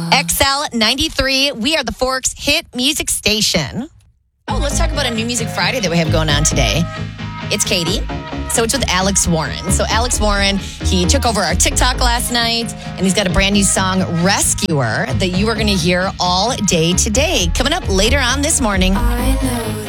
XL 93. We are the Forks Hit Music Station. Oh, let's talk about a New Music Friday that we have going on today. It's Katie. So it's with Alex Warren. So Alex Warren, he took over our TikTok last night, and he's got a brand new song, Rescuer, that you are going to hear all day today. Coming up later on this morning. I know